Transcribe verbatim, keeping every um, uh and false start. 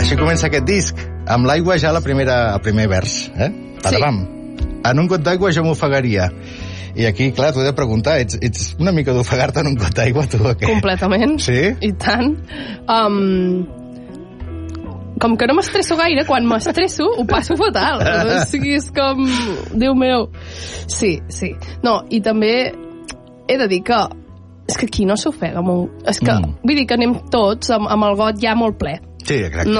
Així comença aquest disc, amb l'aigua ja la primera, el primer vers, eh? Padabam. Sí. En un got d'aigua jo m'ofegaria. I aquí, clar, t'ho he de preguntar, ets, ets una mica d'ofegar-te en un got d'aigua, tu, o què? Completament. Sí? I tant. Um, com que no m'estresso gaire, quan m'estresso ho passo fatal. O sigui, és com... Déu meu. Sí, sí. No, i també he de dir que és que aquí no s'ofega molt. És que, mm. vull dir que anem tots amb, amb el got ja molt ple. Sí, exacte. No